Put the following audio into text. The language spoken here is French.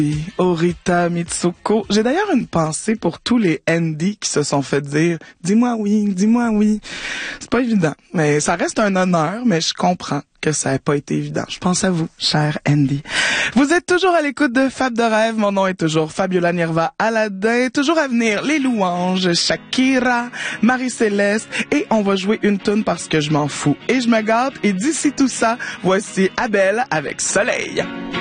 Orita Mitsuko. J'ai d'ailleurs une pensée pour tous les Andy qui se sont fait dire « Dis-moi oui, dis-moi oui ». C'est pas évident, mais ça reste un honneur, mais je comprends que ça n'a pas été évident. Je pense à vous, cher Andy. Vous êtes toujours à l'écoute de Fab de rêve. Mon nom est toujours Fabiola Nirva Aladin. Toujours à venir, les louanges, Shakira, Marie-Céleste. Et on va jouer une toune parce que je m'en fous. Et je me gâte. Et d'ici tout ça, voici Abel avec Soleil.